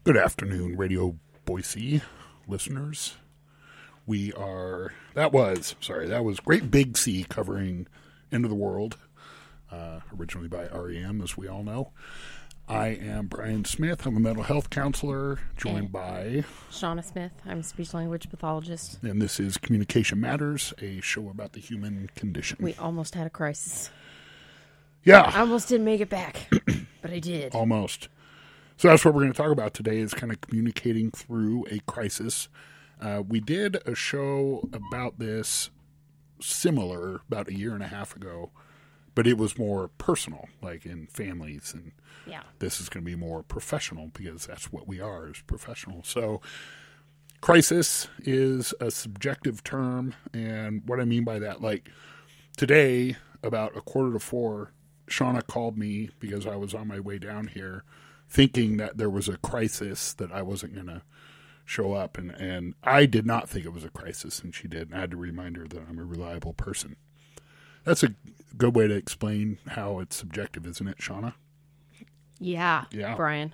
Good afternoon, Radio Boise listeners. That was Great Big Sea covering End of the World, originally by REM, as we all know. I am Brian Smith. I'm a mental health counselor, joined by Shauna Smith. I'm a speech language pathologist. And this is Communication Matters, a show about the human condition. We almost had a crisis. Yeah. I almost didn't make it back, but I did. Almost. So that's what we're going to talk about today, is kind of communicating through a crisis. We did a show about this similar about a year and a half ago, but it was more personal, like in families. And This is going to be more professional because that's what we are, is professional. So crisis is a subjective term. And what I mean by that, like today, about 3:45, Shauna called me because I was on my way down here thinking that there was a crisis, that I wasn't going to show up. And I did not think it was a crisis, and she did. And I had to remind her that I'm a reliable person. That's a good way to explain how it's subjective, isn't it, Shauna? Yeah. Brian.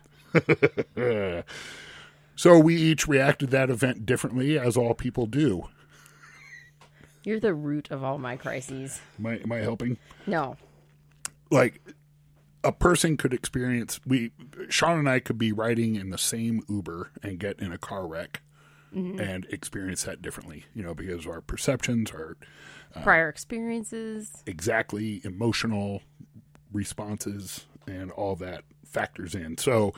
So we each reacted to that event differently, as all people do. You're the root of all my crises. Am I helping? No. Like, a person could experience, Sean and I could be riding in the same Uber and get in a car wreck and experience that differently, because our perceptions are prior experiences, exactly, emotional responses, and all that factors in. So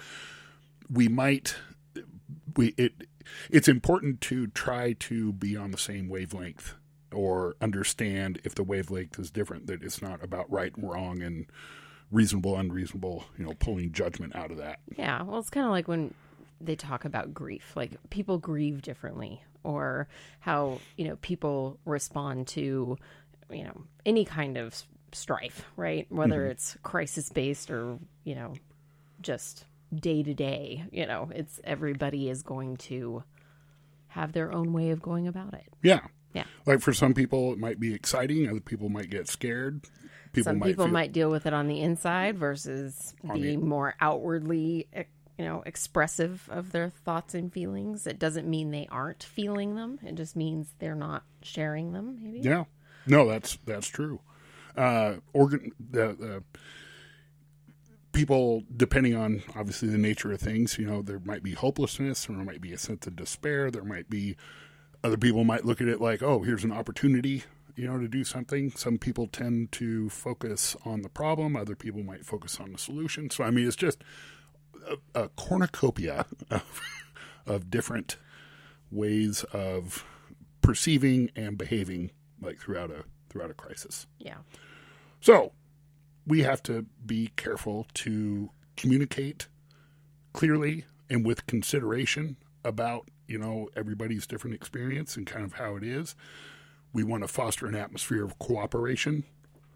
it's important to try to be on the same wavelength, or understand if the wavelength is different, that it's not about right and wrong and reasonable, unreasonable, pulling judgment out of that. Yeah. Well, it's kind of like when they talk about grief, like people grieve differently, or how, people respond to, any kind of strife, right? Whether it's crisis based or, just day to day, it's everybody is going to have their own way of going about it. Yeah. Yeah. Like for some people, it might be exciting. Other people might get scared. Some people might deal with it on the inside versus being more outwardly, expressive of their thoughts and feelings. It doesn't mean they aren't feeling them. It just means they're not sharing them, maybe. Yeah. No, that's true. People, depending on, obviously, the nature of things, there might be hopelessness, or there might be a sense of despair. There might be, other people might look at it like, oh, here's an opportunity, to do something. Some people tend to focus on the problem. Other people might focus on the solution. So, it's just a cornucopia of different ways of perceiving and behaving, like throughout a crisis. Yeah. So we have to be careful to communicate clearly and with consideration about, everybody's different experience and kind of how it is. We want to foster an atmosphere of cooperation,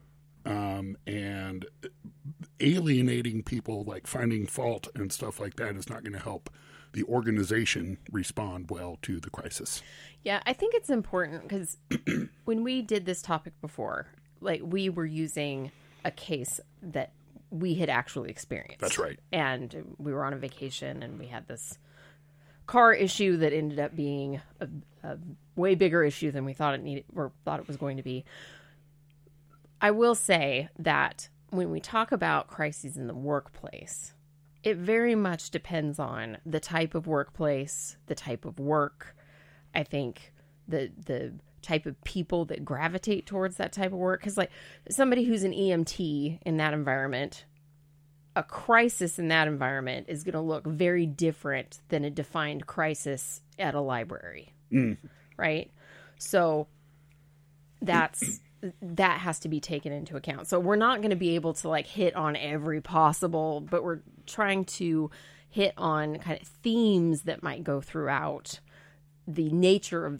and alienating people, like finding fault and stuff like that, is not going to help the organization respond well to the crisis. Yeah, I think it's important because when we did this topic before, like we were using a case that we had actually experienced. That's right. And we were on a vacation and we had this car issue that ended up being a way bigger issue than we thought it needed or thought it was going to be. I will say that when we talk about crises in the workplace, it very much depends on the type of workplace, the type of work. I think the type of people that gravitate towards that type of work. Because like somebody who's an EMT in that environment, a crisis in that environment is going to look very different than a defined crisis at a library. Right? So that has to be taken into account. So we're not going to be able to like hit on every possible, but we're trying to hit on kind of themes that might go throughout the nature of